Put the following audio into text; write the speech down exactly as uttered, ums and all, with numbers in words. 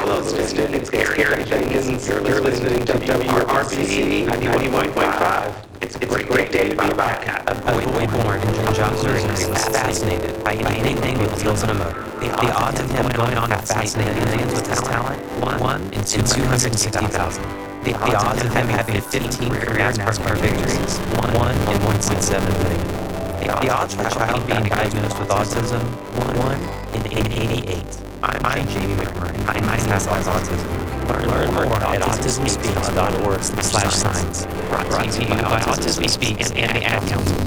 listed. It's Gary Jenkins. You're listening to W R B C ninety-one point five. It's a great day to be back. A boy born in John Missouri is fascinated by anything with wheels and a motor. The, the odds of him going on to fascinate millions with his talent, one in two hundred sixty thousand. The, the odds of him having fifteen career NASCAR victories, one in one point seven million. The, the odds of a child being diagnosed with autism, one in eighty-eight. I'm Jamie McMurray. I have autism. Learn more at autism speaks dot org slash signs. Brought to you by Autism Speaks and the Ad Council.